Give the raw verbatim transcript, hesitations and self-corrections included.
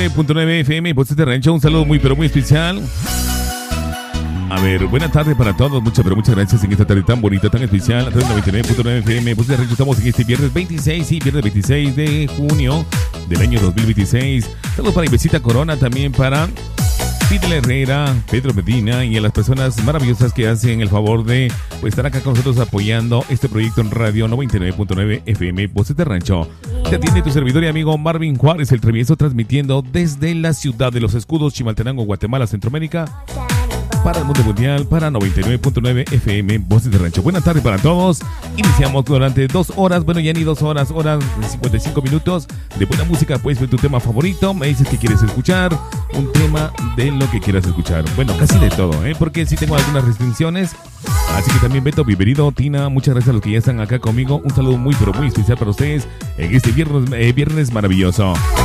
punto nueve F M, Voces de Rancho, un saludo muy pero muy especial. A ver, buena tarde para todos, muchas pero muchas gracias en esta tarde tan bonita, tan especial. A través de noventa y nueve punto nueve F M, Voces de Rancho, estamos en este viernes veintiséis, sí, viernes veintiséis de junio del año dos mil veintiséis. Saludos para Ivesita Corona, también para Fidel Herrera, Pedro Medina y a las personas maravillosas que hacen el favor de pues, estar acá con nosotros apoyando este proyecto en radio noventa y nueve punto nueve F M, Voces de Rancho. Te atiende tu servidor y amigo Marvin Juárez, el Travieso, transmitiendo desde la ciudad de los Escudos, Chimaltenango, Guatemala, Centroamérica, para el mundo mundial, para noventa y nueve punto nueve F M, Voces de Rancho. Buenas tardes para todos. Iniciamos durante dos horas, bueno, ya ni dos horas, horas de cincuenta y cinco minutos de buena música. Puedes ver tu tema favorito, me dices que quieres escuchar, un tema de lo que quieras escuchar. Bueno, casi de todo, ¿eh? Porque sí tengo algunas restricciones. Así que también Beto, Viverido, Tina, muchas gracias a los que ya están acá conmigo. Un saludo muy, pero muy especial para ustedes en este viernes, eh, viernes maravilloso.